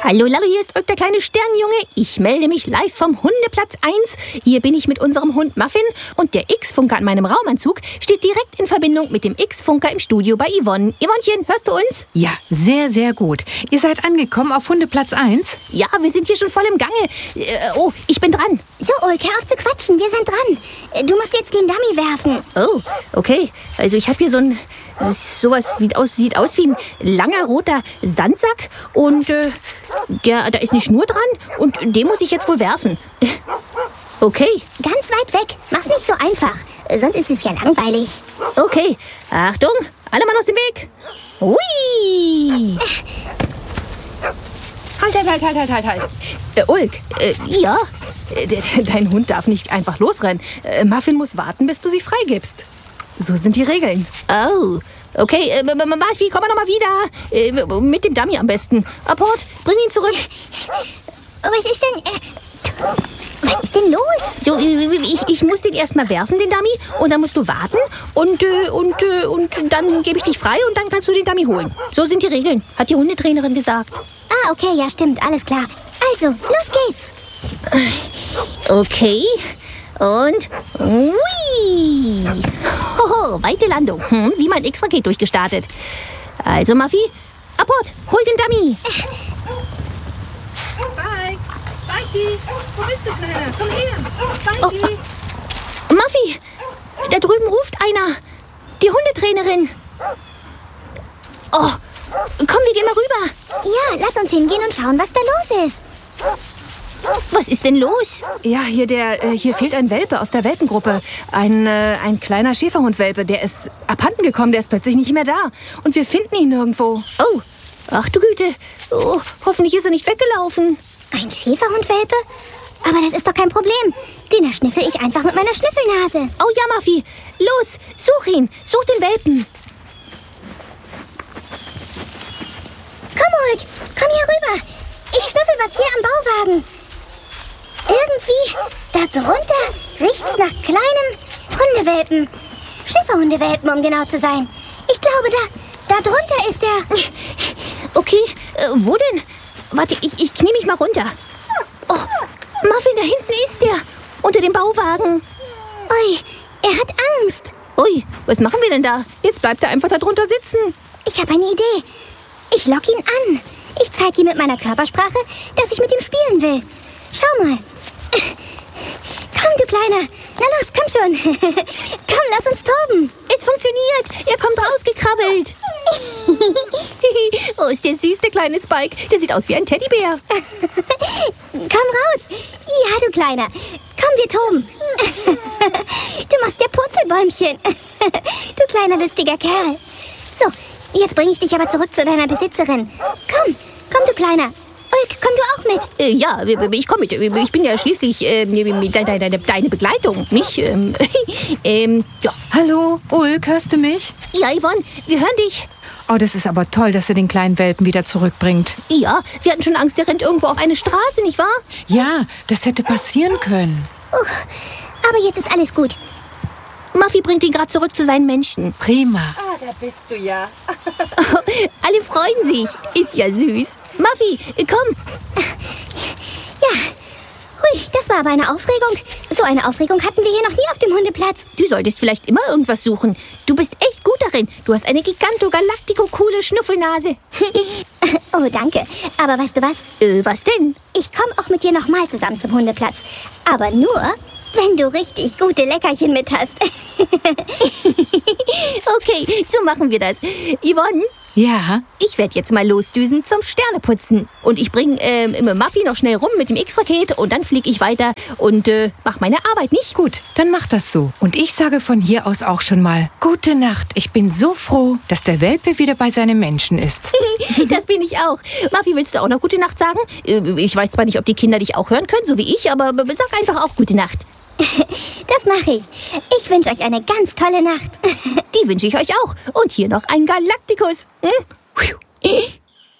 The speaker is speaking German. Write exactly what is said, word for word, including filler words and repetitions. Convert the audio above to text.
Hallo, hallo, hier ist der kleine Sternjunge. Ich melde mich live vom Hundeplatz eins. Hier bin ich mit unserem Hund Muffin und der X-Funker an meinem Raumanzug steht direkt in Verbindung mit dem X-Funker im Studio bei Yvonne. Yvonnchen, hörst du uns? Ja, sehr, sehr gut. Ihr seid angekommen auf Hundeplatz eins? Ja, wir sind hier schon voll im Gange. Äh, oh, ich bin dran. So, Ulk, hör auf zu quatschen, wir sind dran. Du musst jetzt den Dummy werfen. Oh, okay. Also ich habe hier so ein... Sowas sieht aus, sieht aus wie ein langer roter Sandsack und äh, der, da ist eine Schnur dran und den muss ich jetzt wohl werfen. Okay. Ganz weit weg. Mach's nicht so einfach. Sonst ist es ja langweilig. Okay. Achtung, alle Mann aus dem Weg. Hui! Halt, halt, halt, halt, halt, halt, halt. Äh, Ulk, äh, ja? Äh, dein Hund darf nicht einfach losrennen. Äh, Muffin muss warten, bis du sie freigibst. So sind die Regeln. Oh, okay. Äh, Muffy, komm mal noch mal wieder. Äh, mit dem Dummy am besten. Apport, bring ihn zurück. Was ist denn... Äh, was ist denn los? So, ich, ich muss den erst mal werfen, den Dummy. Und dann musst du warten. Und, äh, und, äh, und dann gebe ich dich frei und dann kannst du den Dummy holen. So sind die Regeln, hat die Hundetrainerin gesagt. Ah, okay, ja, stimmt. Alles klar. Also, los geht's. Okay. Und hui! Hoho, weite Landung. Hm, wie mein X-Raket durchgestartet. Also, Muffy, Apport, hol den Dummy. Spike! Spikey! Wo bist du, Kleiner? Komm her! Spikey! Oh, Muffy, da drüben ruft einer. Die Hundetrainerin. Oh, komm, wir gehen mal rüber. Ja, lass uns hingehen und schauen, was da los ist. Was ist denn los? Ja, hier, der, äh, hier fehlt ein Welpe aus der Welpengruppe. Ein, äh, ein kleiner Schäferhundwelpe. Der ist abhanden gekommen, der ist plötzlich nicht mehr da. Und wir finden ihn nirgendwo. Oh, ach du Güte. Oh, hoffentlich ist er nicht weggelaufen. Ein Schäferhundwelpe? Aber das ist doch kein Problem. Den erschnüffel ich einfach mit meiner Schnüffelnase. Oh ja, Muffy. Los, such ihn. Such den Welpen. Komm, Ulk, komm hier rüber. Ich schnüffel was hier am Bauwagen. Irgendwie, da drunter riecht's nach kleinem Hundewelpen. Schäferhundewelpen, um genau zu sein. Ich glaube, da, da drunter ist der... Okay, äh, wo denn? Warte, ich, ich knie mich mal runter. Oh, Muffin, da hinten ist der. Unter dem Bauwagen. Ui, er hat Angst. Ui, was machen wir denn da? Jetzt bleibt er einfach da drunter sitzen. Ich habe eine Idee. Ich lock ihn an. Ich zeige ihm mit meiner Körpersprache, dass ich mit ihm spielen will. Schau mal. Komm, du Kleiner. Na los, komm schon. Komm, lass uns toben. Es funktioniert. Er kommt rausgekrabbelt. Oh, ist der süß, der kleine Spike. Der sieht aus wie ein Teddybär. Komm raus. Ja, du Kleiner. Komm, wir toben. Du machst ja Purzelbäumchen. Du kleiner, lustiger Kerl. So, jetzt bringe ich dich aber zurück zu deiner Besitzerin. Komm, komm, du Kleiner. Ulk, komm du auch mit? Äh, ja, ich komme mit. Ich bin ja schließlich äh, deine, deine, deine Begleitung. Mich, ähm, ähm, ja. Hallo, Ulk, hörst du mich? Ja, Yvonne, wir hören dich. Oh, das ist aber toll, dass er den kleinen Welpen wieder zurückbringt. Ja, wir hatten schon Angst, der rennt irgendwo auf eine Straße, nicht wahr? Ja, das hätte passieren können. Uch, aber jetzt ist alles gut. Muffy bringt ihn gerade zurück zu seinen Menschen. Prima. Ah, da bist du ja. Alle freuen sich. Ist ja süß. Muffy, komm. Ja, hui, das war aber eine Aufregung. So eine Aufregung hatten wir hier noch nie auf dem Hundeplatz. Du solltest vielleicht immer irgendwas suchen. Du bist echt gut darin. Du hast eine giganto-galactico-coole Schnuffelnase. Oh, danke. Aber weißt du was? Äh, was denn? Ich komme auch mit dir nochmal zusammen zum Hundeplatz. Aber nur, wenn du richtig gute Leckerchen mit hast. Okay, so machen wir das. Yvonne? Ja? Ich werde jetzt mal losdüsen zum Sterneputzen. Und ich bringe ähm, Muffy noch schnell rum mit dem X-Raket und dann fliege ich weiter und äh, mach meine Arbeit, nicht? Gut, dann mach das so. Und ich sage von hier aus auch schon mal gute Nacht. Ich bin so froh, dass der Welpe wieder bei seinen Menschen ist. Das bin ich auch. Muffy, willst du auch noch gute Nacht sagen? Äh, ich weiß zwar nicht, ob die Kinder dich auch hören können, so wie ich, aber sag einfach auch gute Nacht. Das mache ich. Ich wünsche euch eine ganz tolle Nacht. Die wünsche ich euch auch. Und hier noch ein Galacticus. Hm?